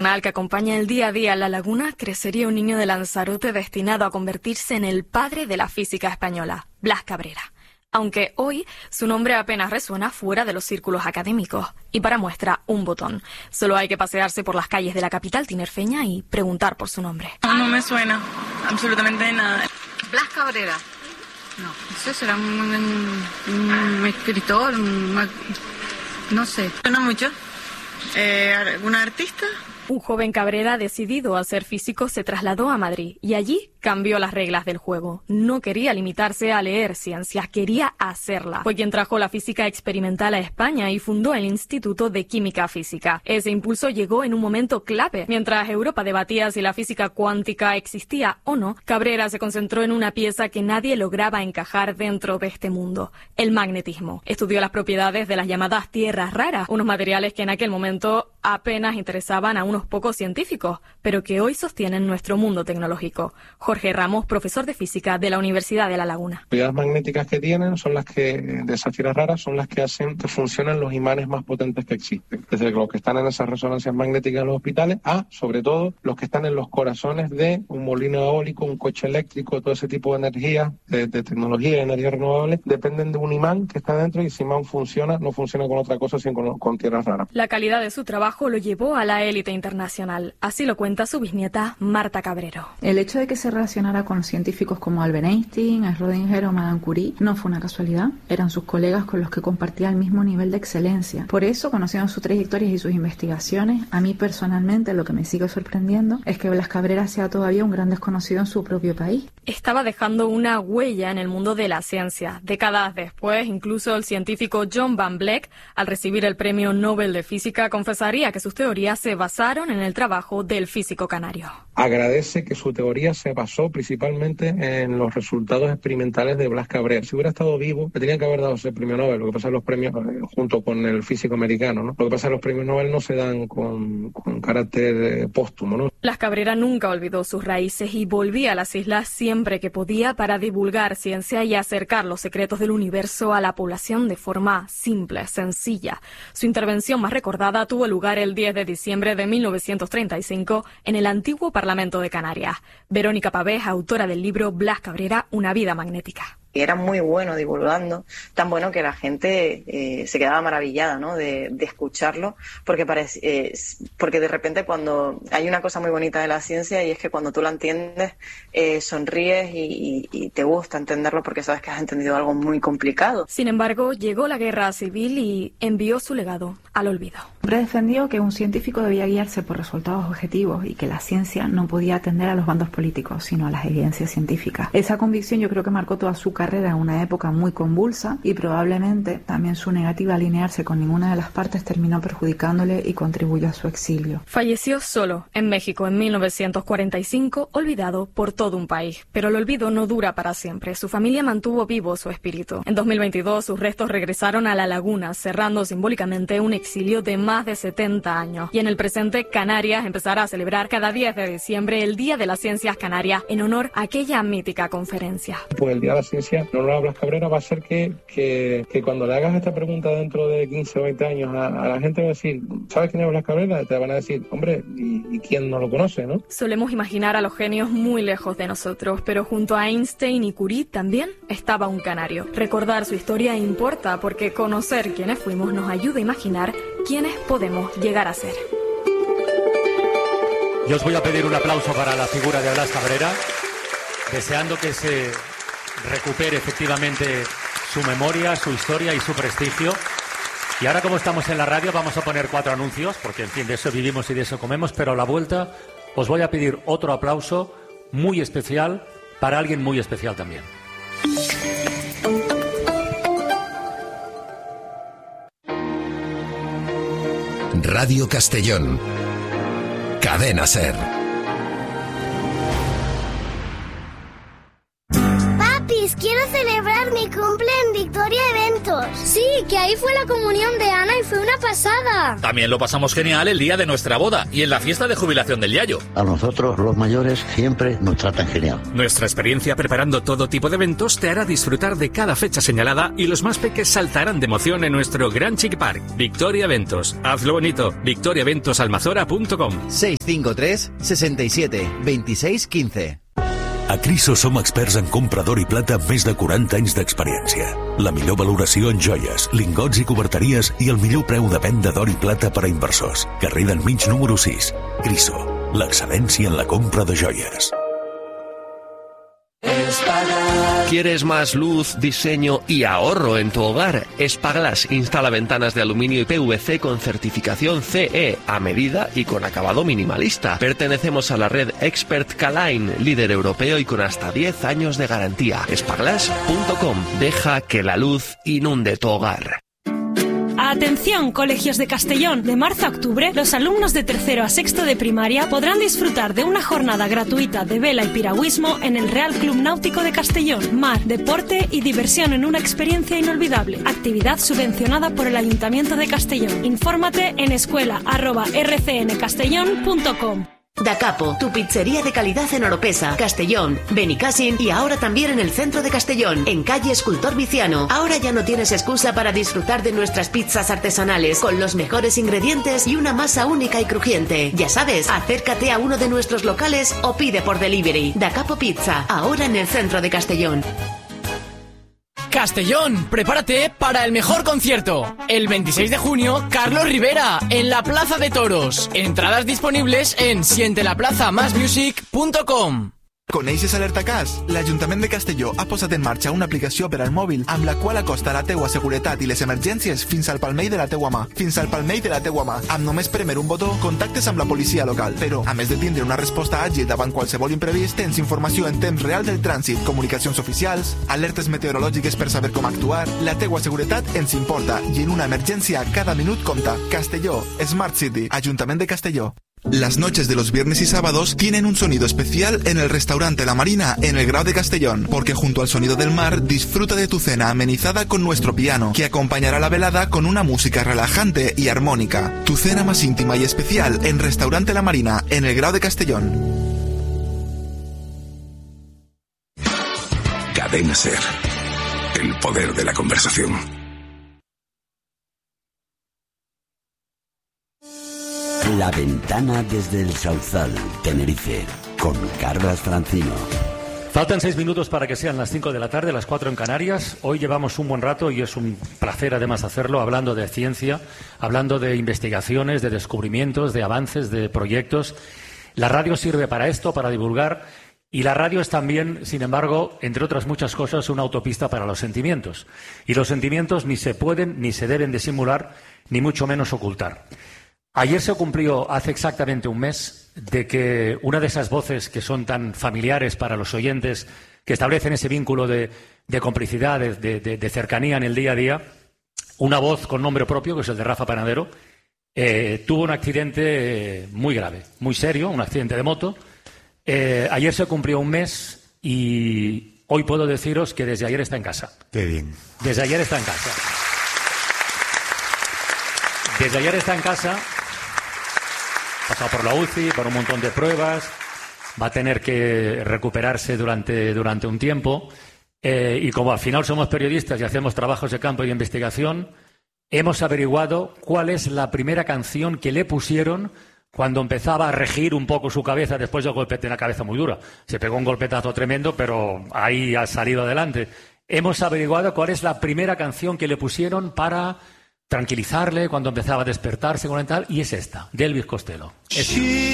profesional que acompaña el día a día en La Laguna, crecería un niño de Lanzarote destinado a convertirse en el padre de la física española, Blas Cabrera. Aunque hoy su nombre apenas resuena fuera de los círculos académicos. Y para muestra, un botón. Solo hay que pasearse por las calles de la capital tinerfeña y preguntar por su nombre. No me suena absolutamente nada. Blas Cabrera. No sé, será un escritor, no sé. ¿Suena mucho? ¿Alguna artista? Un joven Cabrera decidido a ser físico se trasladó a Madrid y allí cambió las reglas del juego. No quería limitarse a leer ciencias, quería hacerla. Fue quien trajo la física experimental a España y fundó el Instituto de Química Física. Ese impulso llegó en un momento clave. Mientras Europa debatía si la física cuántica existía o no, Cabrera se concentró en una pieza que nadie lograba encajar dentro de este mundo: el magnetismo. Estudió las propiedades de las llamadas tierras raras, unos materiales que en aquel momento apenas interesaban a unos pocos científicos, pero que hoy sostienen nuestro mundo tecnológico. Jorge Ramos, profesor de física de la Universidad de La Laguna. Las propiedades magnéticas que tienen son las que, de esas tierras raras, son las que hacen que funcionen los imanes más potentes que existen. Desde los que están en esas resonancias magnéticas en los hospitales a, sobre todo, los que están en los corazones de un molino eólico, un coche eléctrico, todo ese tipo de energía, de tecnología y energía renovable, dependen de un imán que está dentro, y ese imán funciona, no funciona con otra cosa sino con tierras raras. La calidad de su trabajo lo llevó a la élite internacional. Así lo cuenta su bisnieta Marta Cabrero. El hecho de que se relacionara con científicos como Albert Einstein, Schrödinger o Madame Curie no fue una casualidad. Eran sus colegas con los que compartía el mismo nivel de excelencia. Por eso, conociendo su trayectoria y sus investigaciones, a mí personalmente lo que me sigue sorprendiendo es que Blas Cabrera sea todavía un gran desconocido en su propio país. Estaba dejando una huella en el mundo de la ciencia. Décadas después, incluso el científico John Van Vleck, al recibir el Premio Nobel de Física, confesaría que sus teorías se basaron en el trabajo del físico canario. Agradece que su teoría se basó principalmente en los resultados experimentales de Blas Cabrera. Si hubiera estado vivo, le tenían que haber dado ese premio Nobel. Lo que pasa es que los premios, junto con el físico americano, ¿no? Lo que pasa es que los premios Nobel no se dan con carácter póstumo, ¿no? Blas Cabrera nunca olvidó sus raíces y volvía a las islas siempre que podía para divulgar ciencia y acercar los secretos del universo a la población de forma simple, sencilla. Su intervención más recordada tuvo lugar el 10 de diciembre de 1935 en el antiguo Parlamento de Canarias. Verónica Pavés, autora del libro Blas Cabrera, una vida magnética. Y era muy bueno divulgando, tan bueno que la gente se quedaba maravillada, ¿no?, de escucharlo, porque de repente cuando hay una cosa muy bonita de la ciencia, y es que cuando tú la entiendes, sonríes y te gusta entenderlo porque sabes que has entendido algo muy complicado. Sin embargo, llegó la guerra civil y envió su legado al olvido. Siempre defendió que un científico debía guiarse por resultados objetivos y que la ciencia no podía atender a los bandos políticos, sino a las evidencias científicas. Esa convicción yo creo que marcó toda su carrera en una época muy convulsa, y probablemente también su negativa a alinearse con ninguna de las partes terminó perjudicándole y contribuyó a su exilio. Falleció solo en México en 1945, olvidado por todo un país. Pero el olvido no dura para siempre. Su familia mantuvo vivo su espíritu. En 2022 sus restos regresaron a La Laguna, cerrando simbólicamente un exilio de más de 70 años. Y en el presente, Canarias empezará a celebrar cada 10 de diciembre el Día de las Ciencias Canarias en honor a aquella mítica conferencia. Pues el Día de la Ciencia no lo Blas Cabrera va a ser que cuando le hagas esta pregunta dentro de 15 o 20 años a la gente, va a decir, ¿sabes quién es Blas Cabrera? Te van a decir, hombre, ¿y quién no lo conoce, no? Solemos imaginar a los genios muy lejos de nosotros, pero junto a Einstein y Curie también estaba un canario. Recordar su historia importa porque conocer quiénes fuimos nos ayuda a imaginar quiénes podemos llegar a ser. Yo os voy a pedir un aplauso para la figura de Blas Cabrera, deseando que se recupere efectivamente su memoria, su historia y su prestigio. Y ahora, como estamos en la radio, vamos a poner 4 anuncios, porque en fin, de eso vivimos y de eso comemos, pero a la vuelta os voy a pedir otro aplauso muy especial para alguien muy especial también. Radio Castellón, Cadena SER. Quiero quiero celebrar mi cumple en Victoria Eventos. Sí, que ahí fue la comunión de Ana y fue una pasada. También lo pasamos genial el día de nuestra boda y en la fiesta de jubilación del Yayo. A nosotros, los mayores, siempre nos tratan genial. Nuestra experiencia preparando todo tipo de eventos te hará disfrutar de cada fecha señalada y los más peques saltarán de emoción en nuestro Gran Chic Park. Victoria Eventos. Hazlo bonito. victoriaeventosalmazora.com 653 67 26 15. A Criso som experts en compra d'or i plata amb més de 40 anys d'experiència. La millor valoració en joies, lingots i coberteries i el millor preu de venda d'or i plata per a inversors. Carrer del Mig número 6. Criso, l'excel·lència en la compra de joies. ¿Quieres más luz, diseño y ahorro en tu hogar? Espaglass instala ventanas de aluminio y PVC con certificación CE a medida y con acabado minimalista. Pertenecemos a la red Expert K-Line, líder europeo y con hasta 10 años de garantía. Espaglass.com. Deja que la luz inunde tu hogar. Atención, colegios de Castellón. De marzo a octubre, los alumnos de tercero a sexto de primaria podrán disfrutar de una jornada gratuita de vela y piragüismo en el Real Club Náutico de Castellón. Mar, deporte y diversión en una experiencia inolvidable. Actividad subvencionada por el Ayuntamiento de Castellón. Infórmate en escuela@rcncastellón.com. Da Capo, tu pizzería de calidad en Oropesa, Castellón, Benicàssim y ahora también en el centro de Castellón, en calle Escultor Viciano. Ahora ya no tienes excusa para disfrutar de nuestras pizzas artesanales con los mejores ingredientes y una masa única y crujiente. Ya sabes, acércate a uno de nuestros locales o pide por delivery. Da Capo Pizza, ahora en el centro de Castellón. Castellón, prepárate para el mejor concierto. El 26 de junio, Carlos Rivera, en la Plaza de Toros. Entradas disponibles en sientelaplazamasmusic.com. Coneixes Alerta Cas? L'Ajuntament de Castelló ha posat en marxa una aplicació per al mòbil amb la qual acosta la teua seguretat i les emergències fins al palmell de la teua mà. Fins al palmell de la teua mà. Amb només premer un botó, contactes amb la policia local. Però, a més de tindre una resposta àgil davant qualsevol imprevist, tens informació en temps real del trànsit, comunicacions oficials, alertes meteorològiques per saber com actuar. La teua seguretat ens importa i en una emergència cada minut compta. Castelló, Smart City, Ajuntament de Castelló. Las noches de los viernes y sábados tienen un sonido especial en el restaurante La Marina en el Grau de Castellón, porque junto al sonido del mar disfruta de tu cena amenizada con nuestro piano, que acompañará la velada con una música relajante y armónica. Tu cena más íntima y especial en Restaurante La Marina en el Grau de Castellón. Cadena SER. El poder de la conversación. La ventana desde el Sauzal, Tenerife, con Carlas Francino. Faltan 6 minutos para que sean las 5 de la tarde, las 4 en Canarias. Hoy llevamos un buen rato y es un placer además hacerlo, hablando de ciencia, hablando de investigaciones, de descubrimientos, de avances, de proyectos. La radio sirve para esto, para divulgar, y la radio es también, sin embargo, entre otras muchas cosas, una autopista para los sentimientos. Y los sentimientos ni se pueden ni se deben disimular, ni mucho menos ocultar. Ayer se cumplió hace exactamente un mes de que una de esas voces que son tan familiares para los oyentes, que establecen ese vínculo de complicidad, de cercanía en el día a día, una voz con nombre propio, que es el de Rafa Panadero, tuvo un accidente muy grave, muy serio, un accidente de moto. Ayer se cumplió un mes y hoy puedo deciros que desde ayer está en casa. Qué bien. Desde ayer está en casa. Desde ayer está en casa. Ha pasado por la UCI, por un montón de pruebas, va a tener que recuperarse durante un tiempo y como al final somos periodistas y hacemos trabajos de campo y de investigación, hemos averiguado cuál es la primera canción que le pusieron cuando empezaba a regir un poco su cabeza después del golpe. Tiene la cabeza muy dura, se pegó un golpetazo tremendo, pero ahí ha salido adelante. Hemos averiguado cuál es la primera canción que le pusieron para tranquilizarle cuando empezaba a despertarse con tal, y es esta, de Elvis Costello.